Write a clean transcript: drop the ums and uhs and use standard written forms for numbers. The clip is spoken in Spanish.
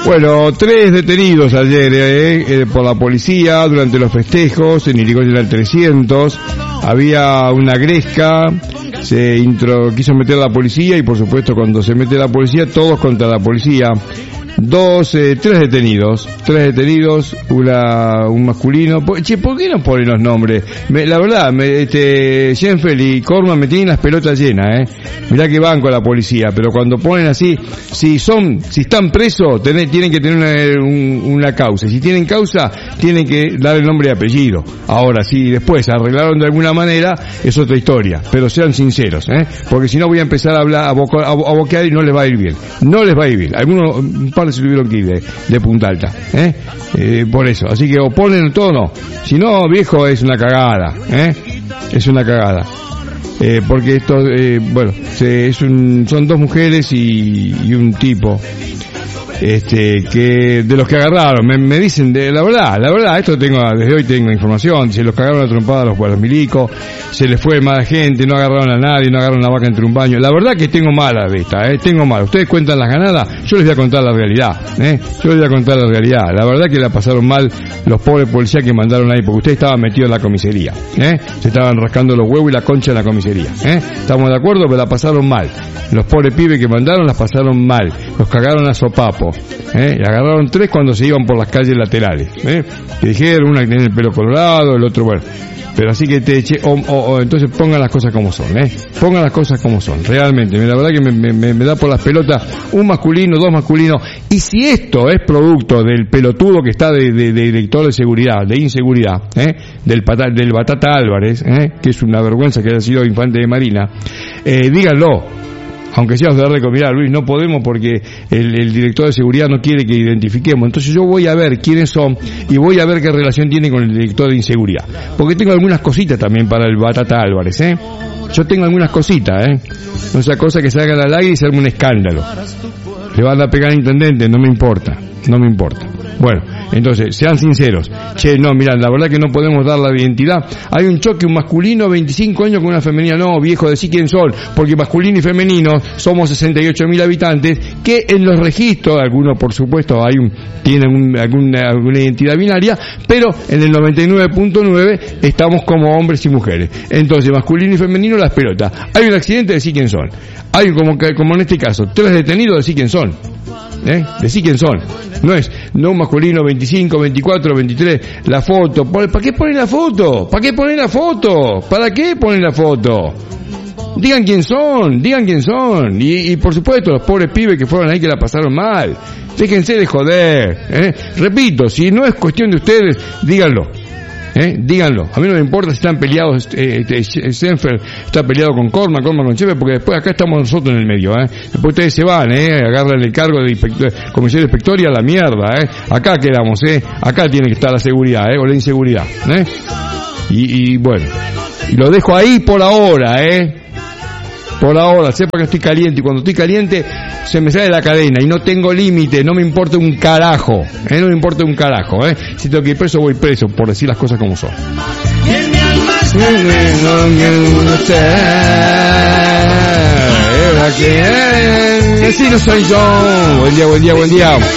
Bueno, 3 detenidos ayer por la policía durante los festejos en Irigoyen al 300. Había una gresca, quiso meter la policía y por supuesto cuando se mete la policía, todos contra la policía. 3 detenidos, un masculino. ¿Por qué no ponen los nombres? La verdad, Schenfeld y Korman me tienen las pelotas llenas, Mirá que van con la policía, pero cuando ponen así, si están presos, tienen que tener una causa. Si tienen causa, tienen que dar el nombre y apellido. Ahora, si después se arreglaron de alguna manera, es otra historia. Pero sean sinceros, porque si no voy a empezar a hablar, a boquear y no les va a ir bien. Algunos, un par se tuvieron que ir de Punta Alta, por eso, así que o ponen todo o no, si no, viejo, es una cagada, es una cagada, porque esto, son 2 mujeres y un tipo, que de los que agarraron, me dicen, la verdad, esto desde hoy tengo información, se los cagaron a trompada a los milicos, se les fue mala gente, no agarraron a nadie, no agarraron la vaca entre un baño. La verdad que tengo mala de esta, tengo mala. Ustedes cuentan las ganadas, yo les voy a contar la realidad, La verdad que la pasaron mal los pobres policías que mandaron ahí, porque ustedes estaban metidos en la comisaría, se estaban rascando los huevos y la concha en la comisaría, estamos de acuerdo, pero la pasaron mal. Los pobres pibes que mandaron las pasaron mal, los cagaron a sopapo. Y agarraron 3 cuando se iban por las calles laterales, que dijeron, una que tenía el pelo colorado, el otro, bueno, pero así que entonces pongan las cosas como son, pongan las cosas como son, realmente, la verdad que me da por las pelotas un masculino, 2 masculinos, y si esto es producto del pelotudo que está de director de seguridad, de inseguridad, del Batata Álvarez, que es una vergüenza que haya sido infante de Marina, díganlo. Aunque sea de darle mirá, Luis, no podemos porque el director de seguridad no quiere que identifiquemos. Entonces yo voy a ver quiénes son y voy a ver qué relación tiene con el director de inseguridad. Porque tengo algunas cositas también para el Batata Álvarez, Yo tengo algunas cositas, No sea cosa que salga al aire y se arme un escándalo. Le van a pegar al intendente, no me importa. Bueno, entonces, sean sinceros. No, mirá, la verdad que no podemos dar la identidad. Hay un choque, un masculino, 25 años con una femenina. No, viejo, decí quién son. Porque masculino y femenino somos 68.000 habitantes que en los registros, algunos por supuesto tienen alguna identidad binaria, pero en el 99.9 estamos como hombres y mujeres. Entonces, masculino y femenino, las pelotas. Hay un accidente, decí quién son. Hay como en este caso, 3 detenidos, decí quién son. Decí quién son. No un masculino 25, 24, 23, la foto. ¿Para qué ponen la foto? ¿Para qué ponen la foto? Digan quién son. Y por supuesto, los pobres pibes que fueron ahí que la pasaron mal. Déjense de joder. Repito, si no es cuestión de ustedes, díganlo. Díganlo. A mí no me importa si están peleados, Schenfeld está peleado con Korman con Schenfeld, porque después acá estamos nosotros en el medio, Después ustedes se van, agarran el cargo de comisario de inspector y a la mierda, Acá quedamos, Acá tiene que estar la seguridad, o la inseguridad, Y bueno, y lo dejo ahí por ahora, Por ahora, sepa que estoy caliente, y cuando estoy caliente se me sale la cadena y no tengo límite, no me importa un carajo, no me importa un carajo, si tengo que ir preso, voy preso, por decir las cosas como son. Así no soy yo. Buen día.